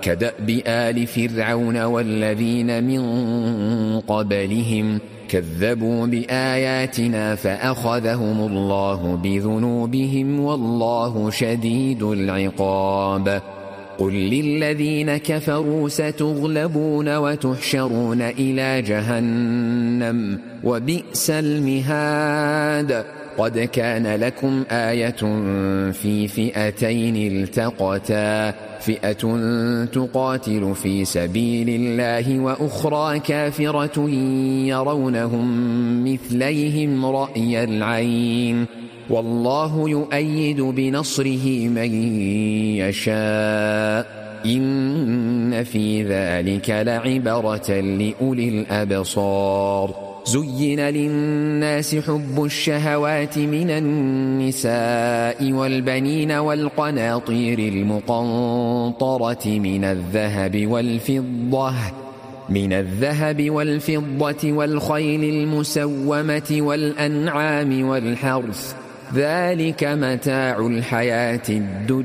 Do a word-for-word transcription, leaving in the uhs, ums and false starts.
كدأب آل فرعون والذين من قبلهم كذبوا بآياتنا فأخذهم الله بذنوبهم والله شديد العقاب. قل للذين كفروا ستغلبون وتحشرون إلى جهنم وبئس المهاد. قد كان لكم آية في فئتين التقتا فئة تقاتل في سبيل الله وأخرى كافرة يرونهم مثليهم رأي العين والله يؤيد بنصره من يشاء إن في ذلك لعبرة لأولي الأبصار. زين للناس حب الشهوات من النساء والبنين والقناطير المقنطرة من الذهب والفضة من الذهب والفضة والخيل المسومة والأنعام والحرث ذلك متاع الحياة الدنيا